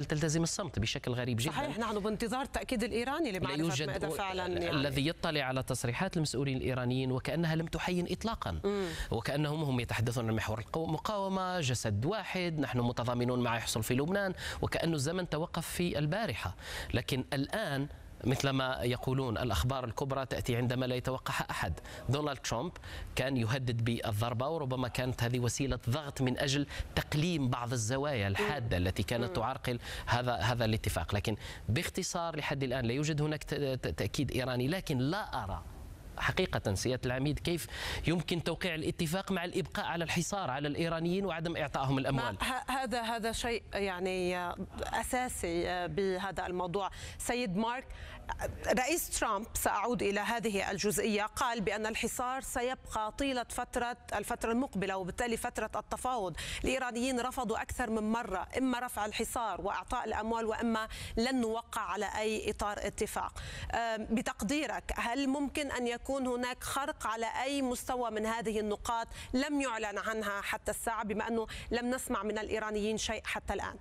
تلتزم الصمت بشكل غريب جدا. صحيح، نحن بانتظار التأكيد الإيراني لمعرفة ماذا فعلا الذي يطلع على تصريحات المسؤولين الإيرانيين وكأنها لم تحين إطلاقا، وكأنهم هم يتحدثون عن محور المقاومة، جسد واحد، نحن متضامنون مع يحصل في لبنان، وكأن الزمن توقف في البارحة. لكن الآن مثلما يقولون الأخبار الكبرى تأتي عندما لا يتوقعها أحد. دونالد ترامب كان يهدد بالضربة، وربما كانت هذه وسيلة ضغط من أجل تقليم بعض الزوايا الحادة التي كانت تعرقل هذا الاتفاق. لكن باختصار لحد الآن لا يوجد هناك تأكيد إيراني، لكن لا أرى حقيقة سيادة العميد كيف يمكن توقيع الاتفاق مع الإبقاء على الحصار على الإيرانيين وعدم إعطائهم الأموال. هذا شيء يعني أساسي بهذا الموضوع. سيد مارك، رئيس ترامب، سأعود إلى هذه الجزئية، قال بأن الحصار سيبقى طيلة الفترة المقبلة، وبالتالي فترة التفاوض. الإيرانيين رفضوا أكثر من مرة إما رفع الحصار وإعطاء الأموال، وإما لن نوقع على أي إطار اتفاق. بتقديرك هل ممكن أن يكون هناك خرق على أي مستوى من هذه النقاط لم يعلن عنها حتى الساعة، بما أنه لم نسمع من الإيرانيين شيء حتى الآن؟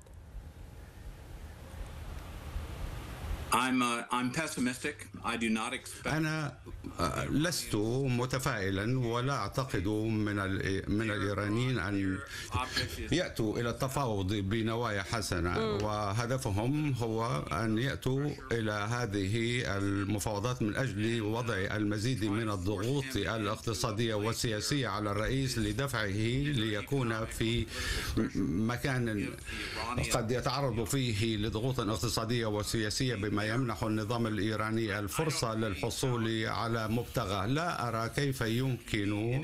أنا لست متفائلا، ولا أعتقد من الإيرانيين أن يأتوا إلى التفاوض بنوايا حسنة، وهدفهم هو أن يأتوا إلى هذه المفاوضات من أجل وضع المزيد من الضغوط الاقتصادية والسياسية على الرئيس لدفعه ليكون في مكان قد يتعرض فيه لضغوط اقتصادية وسياسية، بما يمنح النظام الإيراني الفرصة للحصول على مبتغاه. لا أرى كيف يمكن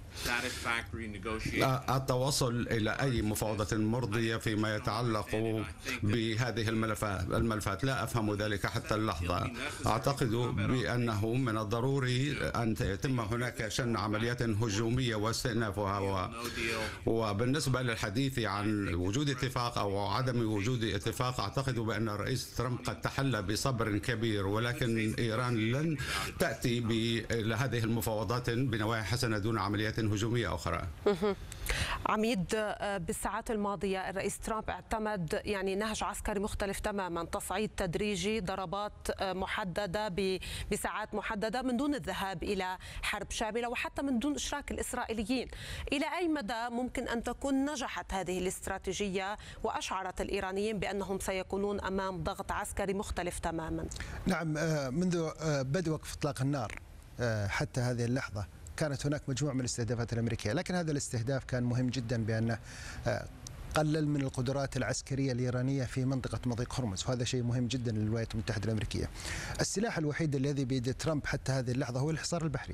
التوصل إلى أي مفاوضة مرضية فيما يتعلق بهذه الملفات. لا أفهم ذلك حتى اللحظة. أعتقد بأنه من الضروري أن يتم هناك شن عمليات هجومية واستئنافها. وبالنسبة للحديث عن وجود اتفاق أو عدم وجود اتفاق، أعتقد بأن الرئيس ترامب قد تحلى بصبر كبير، ولكن إيران لن تأتي بهذه المفاوضات بنوايا حسنة دون عمليات هجومية أخرى. عميد، بالساعات الماضية الرئيس ترامب اعتمد نهج عسكري مختلف تماما، تصعيد تدريجي، ضربات محددة بساعات محددة من دون الذهاب إلى حرب شاملة، وحتى من دون إشراك الإسرائيليين. إلى أي مدى ممكن أن تكون نجحت هذه الاستراتيجية وأشعرت الإيرانيين بأنهم سيكونون أمام ضغط عسكري مختلف تماما؟ نعم، منذ بدء وقف إطلاق النار حتى هذه اللحظة كانت هناك مجموعة من الاستهدافات الأمريكية، لكن هذا الاستهداف كان مهم جدا بأنه قلل من القدرات العسكرية الإيرانية في منطقة مضيق هرمز، وهذا شيء مهم جدا للولايات المتحدة الأمريكية. السلاح الوحيد الذي بيد ترامب حتى هذه اللحظة هو الحصار البحري.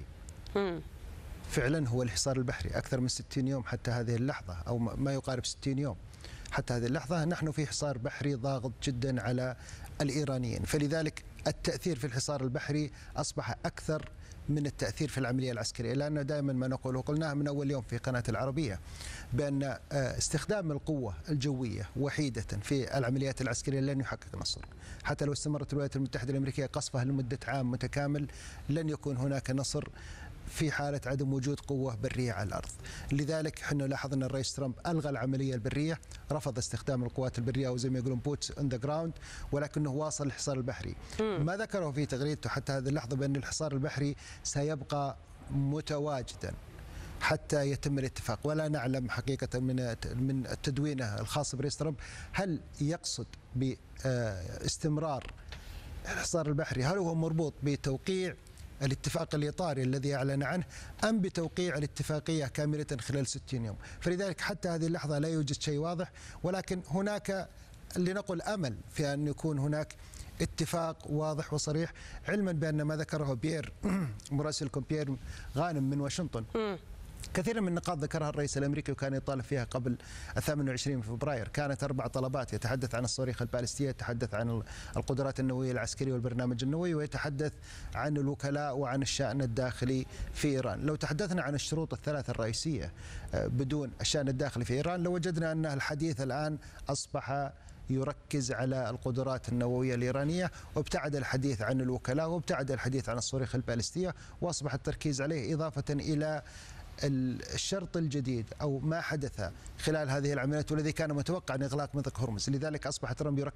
فعلا هو الحصار البحري، أكثر من 60 يوم حتى هذه اللحظة، أو ما يقارب 60 يوم حتى هذه اللحظة نحن في حصار بحري ضاغط جدا على الإيرانيين، فلذلك التأثير في الحصار البحري أصبح أكثر من التأثير في العملية العسكرية. لأنه دائما ما نقول، وقلناها من أول يوم في قناة العربية، بأن استخدام القوة الجوية وحيدة في العمليات العسكرية لن يحقق نصر. حتى لو استمرت الولايات المتحدة الأمريكية قصفها لمدة عام متكامل لن يكون هناك نصر في حالة عدم وجود قوة برية على الأرض. لذلك احنا لاحظنا أن الرئيس ترامب ألغى العملية البرية، رفض استخدام القوات البرية أو زي ما يقولون بوتس اون ذا جراوند، ولكنه واصل الحصار البحري. ما ذكره في تغريدته حتى هذه اللحظة بأن الحصار البحري سيبقى متواجدا حتى يتم الاتفاق، ولا نعلم حقيقة من التدوينة الخاص برئيس ترامب هل يقصد باستمرار الحصار البحري، هل هو مربوط بتوقيع الاتفاق الإطاري الذي أعلن عنه أم بتوقيع الاتفاقية كاملة خلال 60 يوم. فلذلك حتى هذه اللحظة لا يوجد شيء واضح، ولكن هناك لنقل أمل في أن يكون هناك اتفاق واضح وصريح، علما بأن ما ذكره مراسلكم بيير غانم من واشنطن كثيرا من النقاط ذكرها الرئيس الأمريكي وكان يطالب فيها قبل 28 فبراير. كانت 4 طلبات، يتحدث عن الصواريخ البالستية، يتحدث عن القدرات النووية العسكرية والبرنامج النووي، ويتحدث عن الوكلاء وعن الشأن الداخلي في إيران. لو تحدثنا عن الشروط الثلاثة الرئيسية بدون الشأن الداخلي في إيران لوجدنا أن الحديث الآن أصبح يركز على القدرات النووية الإيرانية، وابتعد الحديث عن الوكلاء، وابتعد الحديث عن الصواريخ البالستية، وأصبح التركيز عليه إضافة إلى الشرط الجديد أو ما حدث خلال هذه العمليات والذي كان متوقع أن إغلاق مضيق هرمز. لذلك أصبح ترامب